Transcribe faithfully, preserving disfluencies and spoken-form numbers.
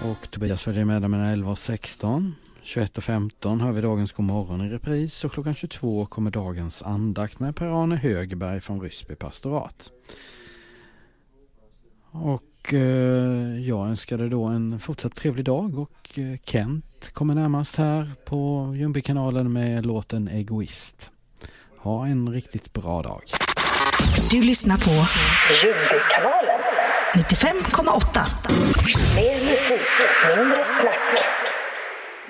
och Tobias följer med dem mellan elva och sexton. tjugoett och femton hör vi dagens Godmorgon i repris och klockan tjugotvå kommer dagens andakt med Per-Arne Högberg från Ryssby pastorat. Och eh, jag önskade då en fortsatt trevlig dag och eh, Kent kommer närmast här på Ljungbykanalen med låten Egoist. Ha en riktigt bra dag. Du lyssnar på Ljungbykanalen nittiofem komma åtta. Mer musik, mindre snack.